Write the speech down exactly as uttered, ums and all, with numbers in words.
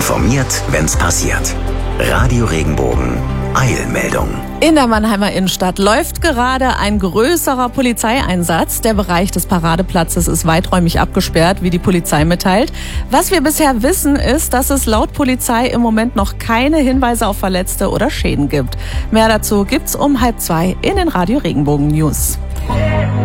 Informiert, wenn's passiert. Radio Regenbogen. Eilmeldung. In der Mannheimer Innenstadt läuft gerade ein größerer Polizeieinsatz. Der Bereich des Paradeplatzes ist weiträumig abgesperrt, wie die Polizei mitteilt. Was wir bisher wissen, ist, dass es laut Polizei im Moment noch keine Hinweise auf Verletzte oder Schäden gibt. Mehr dazu gibt's um halb zwei in den Radio Regenbogen News.